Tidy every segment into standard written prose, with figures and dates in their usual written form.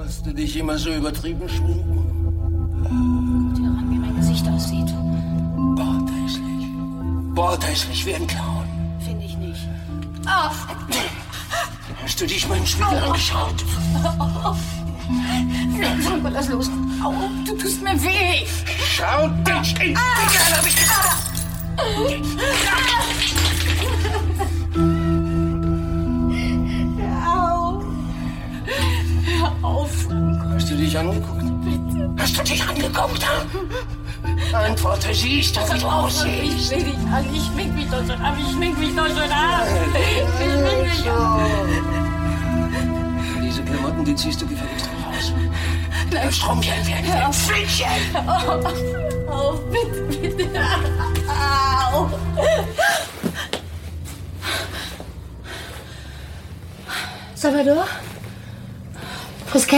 Musst du dich immer so übertrieben schminken? Guck dir an, wie mein Gesicht aussieht. Bordhässlich wie ein Clown. Finde ich nicht. Oh. Hast du dich mal im Spiegel angeschaut? Franco, lass los. Au, du tust mir weh. Schau dich in den Spiegel an, hab ich gesagt. Hör auf. Hast du dich angeguckt? Bitte. Hast du dich angeguckt? Antworte, siehst du, wie du aussiehst? Ich will dich an. Ich schmink mich doch schon ab. Ich schmink mich ab. Diese Klamotten, die ziehst du gefälligst raus. Nein. Strumpchen wie ein Flittchen. Oh, bitte. Au. Salvador? Friskel?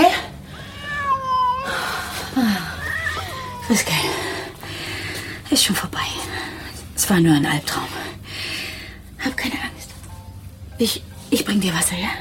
Friskel. Ist schon vorbei. Es war nur ein Albtraum. Hab keine Angst. Ich bring dir Wasser, ja?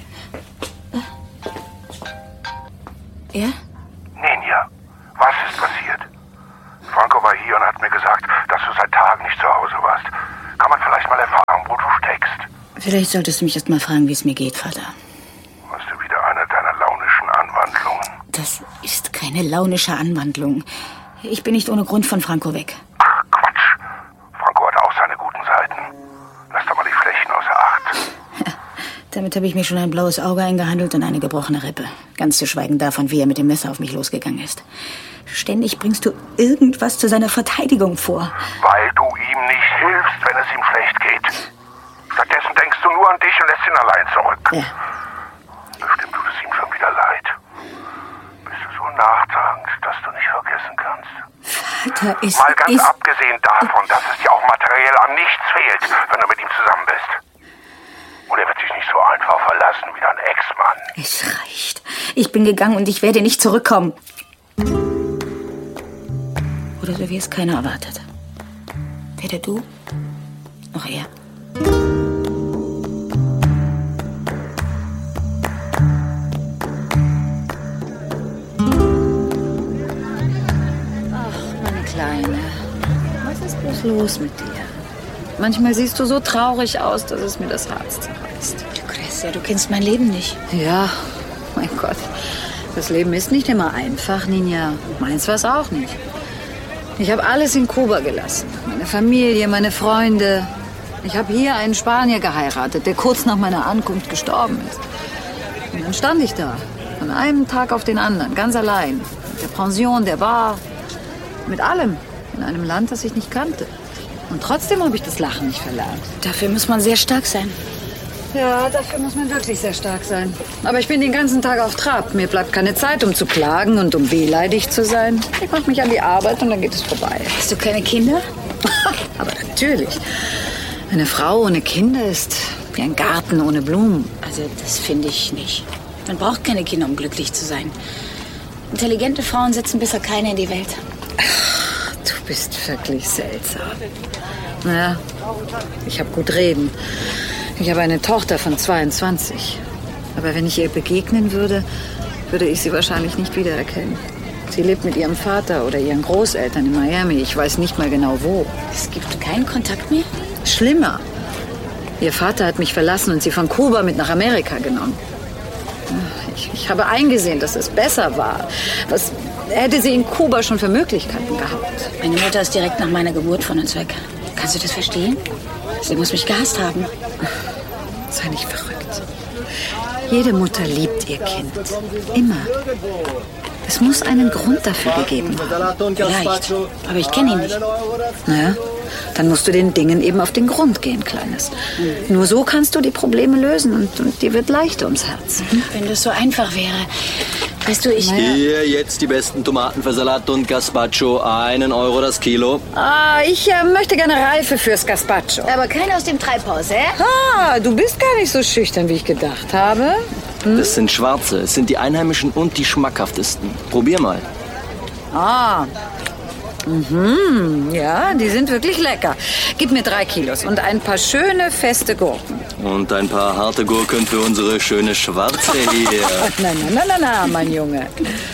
Ja? Ninja, was ist passiert? Franco war hier und hat mir gesagt, dass du seit Tagen nicht zu Hause warst. Kann man vielleicht mal erfahren, wo du steckst? Vielleicht solltest du mich erst mal fragen, wie es mir geht, Vater. Hast du wieder eine deiner launischen Anwandlungen? Das ist keine launische Anwandlung. Ich bin nicht ohne Grund von Franco weg. Ach, Quatsch. Franco hat auch seine guten Seiten. Lass doch mal die Flächen außer Acht. Damit habe ich mir schon ein blaues Auge eingehandelt und eine gebrochene Rippe. Ganz zu schweigen davon, wie er mit dem Messer auf mich losgegangen ist. Ständig bringst du irgendwas zu seiner Verteidigung vor. Weil du ihm nicht hilfst, wenn es ihm schlecht geht. Stattdessen denkst du nur an dich und lässt ihn allein zurück. Ja. Bestimmt tut es ihm schon wieder leid. Bist du so nachtragend, dass du nicht vergessen kannst? Vater, Mal ganz abgesehen davon, dass es dir auch materiell an nichts fehlt, wenn du mit ihm zusammen bist. Und er wird sich nicht so einfach verlassen wie dein Ex-Mann. Es reicht. Ich bin gegangen und ich werde nicht zurückkommen. Oder so wie es keiner erwartet. Weder du, noch er. Kleine, was ist bloß los mit dir? Manchmal siehst du so traurig aus, dass es mir das Herz zerreißt. Lucrecia, du kennst mein Leben nicht. Ja, mein Gott. Das Leben ist nicht immer einfach, Ninja. Meins war es auch nicht. Ich habe alles in Kuba gelassen. Meine Familie, meine Freunde. Ich habe hier einen Spanier geheiratet, der kurz nach meiner Ankunft gestorben ist. Und dann stand ich da, von einem Tag auf den anderen, ganz allein. Mit der Pension, der Bar, mit allem. In einem Land, das ich nicht kannte. Und trotzdem habe ich das Lachen nicht verlernt. Dafür muss man sehr stark sein. Ja, dafür muss man wirklich sehr stark sein. Aber ich bin den ganzen Tag auf Trab. Mir bleibt keine Zeit, um zu klagen und um wehleidig zu sein. Ich mache mich an die Arbeit und dann geht es vorbei. Hast du keine Kinder? Aber natürlich. Eine Frau ohne Kinder ist wie ein Garten ohne Blumen. Also das finde ich nicht. Man braucht keine Kinder, um glücklich zu sein. Intelligente Frauen setzen besser keine in die Welt. Ach, du bist wirklich seltsam. Naja, ich habe gut reden. Ich habe eine Tochter von 22. Aber wenn ich ihr begegnen würde, würde ich sie wahrscheinlich nicht wiedererkennen. Sie lebt mit ihrem Vater oder ihren Großeltern in Miami. Ich weiß nicht mal genau wo. Es gibt keinen Kontakt mehr? Schlimmer. Ihr Vater hat mich verlassen und sie von Kuba mit nach Amerika genommen. Ich habe eingesehen, dass es besser war. Was hätte sie in Kuba schon für Möglichkeiten gehabt? Meine Mutter ist direkt nach meiner Geburt von uns weg. Kannst du das verstehen? Sie muss mich gehasst haben. Sei nicht verrückt. Jede Mutter liebt ihr Kind. Immer. Es muss einen Grund dafür gegeben haben. Vielleicht, aber ich kenne ihn nicht. Naja, dann musst du den Dingen eben auf den Grund gehen, Kleines. Nur so kannst du die Probleme lösen und dir wird leichter ums Herz. Wenn das so einfach wäre. Weißt du, Hier, jetzt die besten Tomaten für Salat und Gazpacho. 1 Euro das Kilo. Ich möchte gerne Reife fürs Gazpacho. Aber keine aus dem Treibhaus, Du bist gar nicht so schüchtern, wie ich gedacht habe. Das sind schwarze. Es sind die einheimischen und die schmackhaftesten. Probier mal. Ja, die sind wirklich lecker. Gib mir 3 Kilos und ein paar schöne, feste Gurken. Und ein paar harte Gurken für unsere schöne Schwarze hier. Na, mein Junge.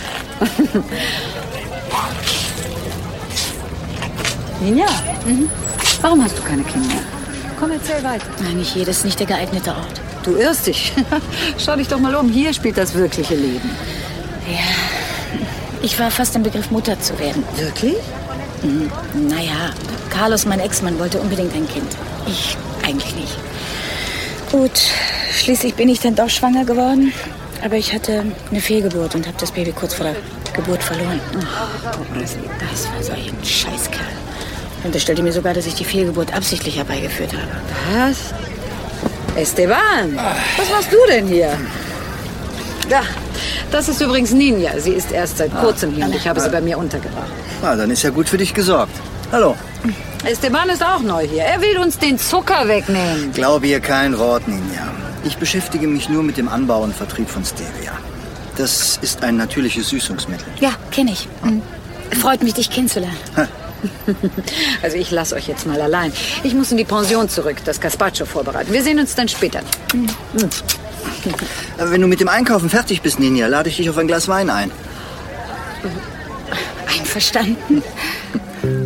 Ninja, warum hast du keine Kinder? Komm, erzähl weiter. Nein, nicht hier, das ist nicht der geeignete Ort. Du irrst dich. Schau dich doch mal um. Hier spielt das wirkliche Leben. Ja, ich war fast im Begriff, Mutter zu werden. Wirklich? Naja, Carlos, mein Ex-Mann, wollte unbedingt ein Kind. Ich eigentlich nicht. Gut, schließlich bin ich dann doch schwanger geworden. Aber ich hatte eine Fehlgeburt und habe das Baby kurz vor der Geburt verloren. Das war so ein Scheißkerl. Und er stellte mir sogar, dass ich die Fehlgeburt absichtlich herbeigeführt habe. Was? Esteban, was machst du denn hier? Ja, das ist übrigens Ninja. Sie ist erst seit kurzem hier und ich habe sie bei mir untergebracht. Ah, dann ist ja gut für dich gesorgt. Hallo. Esteban ist auch neu hier. Er will uns den Zucker wegnehmen. Glaube ihr kein Wort, Ninja. Ich beschäftige mich nur mit dem Anbau und Vertrieb von Stevia. Das ist ein natürliches Süßungsmittel. Ja, kenne ich. Freut mich, dich kennenzulernen. Also ich lasse euch jetzt mal allein. Ich muss in die Pension zurück, das Gazpacho vorbereiten. Wir sehen uns dann später. Wenn du mit dem Einkaufen fertig bist, Ninja, lade ich dich auf ein Glas Wein ein. Einverstanden.